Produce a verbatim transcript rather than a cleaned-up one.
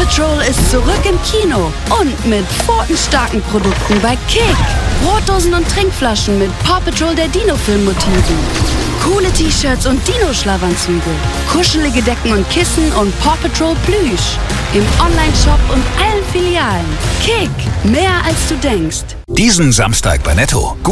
Paw Patrol ist zurück im Kino und mit pfotenstarken Produkten bei Kick. Brotdosen und Trinkflaschen mit Paw Patrol der Dino-Film-Motiven. Coole T-Shirts und Dino-Schlafanzüge. Kuschelige Decken und Kissen und Paw Patrol Plüsch. Im Onlineshop und allen Filialen. Kick, mehr als du denkst. Diesen Samstag bei Netto.